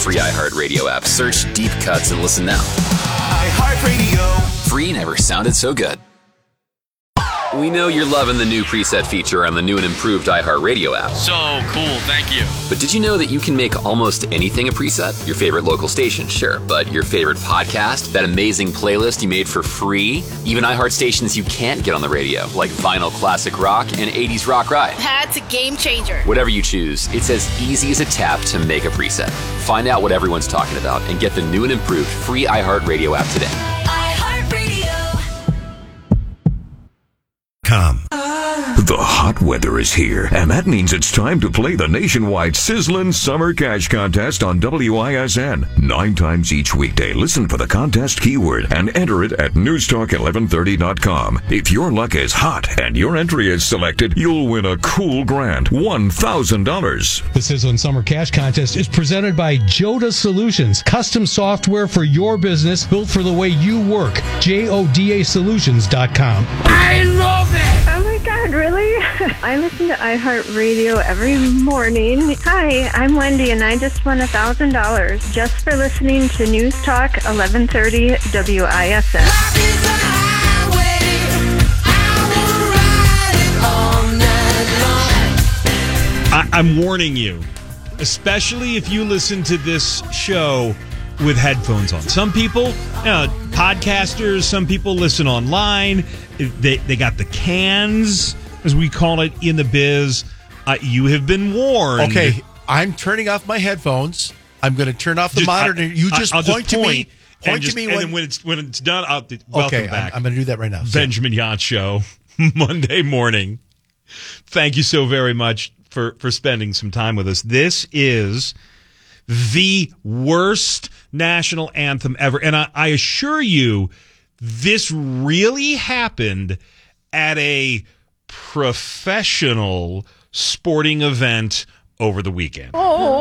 Free iHeartRadio app. Search Deep Cuts and listen now. iHeartRadio. Free never sounded so good. We know you're loving the new preset feature on the new and improved iHeartRadio app. So cool, thank you. But did you know that you can make almost anything a preset? Your favorite local station, sure. But your favorite podcast? That amazing playlist you made for free? Even iHeart stations you can't get on the radio, like Vinyl Classic Rock and 80s Rock Ride. That's a game changer. Whatever you choose, it's as easy as a tap to make a preset. Find out what everyone's talking about and get the new and improved free iHeartRadio app today. The hot weather is here, and that means it's time to play the nationwide Sizzlin' Summer Cash Contest on WISN. 9 times each weekday, listen for the contest keyword and enter it at newstalk1130.com. If your luck is hot and your entry is selected, you'll win a cool grand, $1,000. The Sizzlin' Summer Cash Contest is presented by Joda Solutions, custom software for your business built for the way you work. JODASolutions.com. I love it! Oh my God, really? I listen to iHeartRadio every morning. Hi, I'm Wendy, and I just won $1,000 just for listening to News Talk 1130 WISN. I'm warning you, especially if you listen to this show with headphones on. Some people, podcasters, some people listen online. They got the cans, as we call it in the biz. You have been warned. Okay, I'm turning off my headphones. I'm going to turn off the monitor. I'll point to me. Point to me and then when it's done, welcome back. I'm going to do that right now. Benjamin Yacht Show, Monday morning. Thank you so very much for spending some time with us. This is the worst national anthem ever. And I assure you, this really happened at a professional sporting event over the weekend.